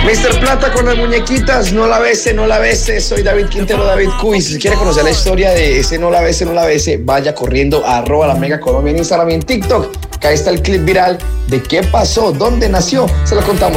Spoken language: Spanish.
Mr. Plata con las muñequitas, no la bese, no la bese. Soy David Quintero, David Cuy. Si quiere conocer la historia de ese no la bese, no la bese, vaya corriendo a @LaMegaColombia en Instagram y en TikTok, que ahí está el clip viral de qué pasó, dónde nació. Se lo contamos.